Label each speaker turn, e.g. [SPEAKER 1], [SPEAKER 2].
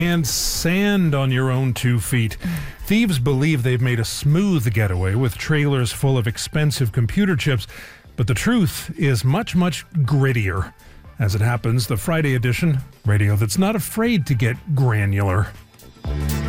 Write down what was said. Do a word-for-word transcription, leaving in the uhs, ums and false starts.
[SPEAKER 1] And sand on your own two feet. Thieves believe they've made a smooth getaway with trailers full of expensive computer chips, but the truth is much, much grittier. As it happens, the Friday edition, radio that's not afraid to get granular.